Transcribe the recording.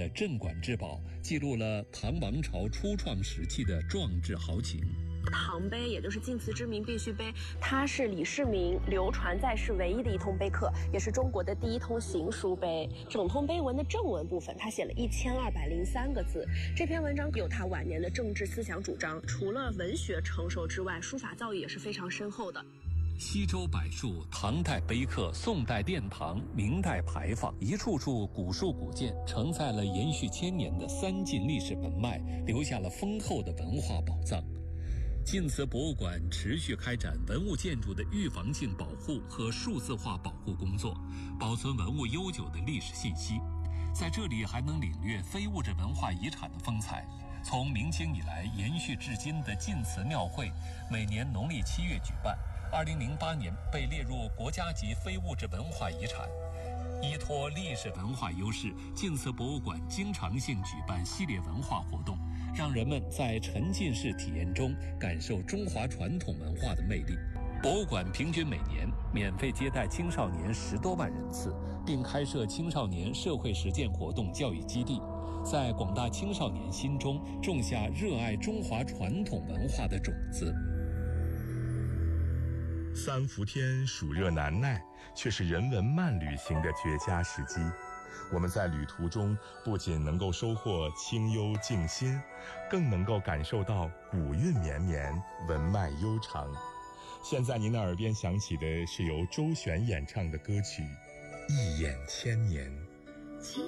的镇馆之宝，记录了唐王朝初创时期的壮志豪情。 唐碑，也就是晋祠之铭必须碑，它是李世民流传在世唯一的一通碑刻，也是中国的第一通行书碑。整通碑文的正文部分，他写了1203个字。这篇文章有他晚年的政治思想主张，除了文学成熟之外，书法造诣也是非常深厚的。 西周柏树、唐代碑刻、宋代殿堂、明代牌坊，一处处古树古建，承载了延续千年的三晋历史文脉，留下了丰厚的文化宝藏。晋祠博物馆持续开展文物建筑的预防性保护和数字化保护工作，保存文物悠久的历史信息。在这里还能领略非物质文化遗产的风采。从明清以来延续至今的晋祠庙会，每年农历7月举办，2008年被列入国家级非物质文化遗产。依托历史文化优势，晋祠博物馆经常性举办系列文化活动，让人们在沉浸式体验中感受中华传统文化的魅力。博物馆平均每年免费接待青少年10多万人次，并开设青少年社会实践活动教育基地，在广大青少年心中种下热爱中华传统文化的种子。 三伏天暑热难耐，却是人文慢旅行的绝佳时机。我们在旅途中不仅能够收获清幽静心，更能够感受到古韵绵绵，文脉悠长。现在您的耳边响起的是由周璇演唱的歌曲《一眼千年》。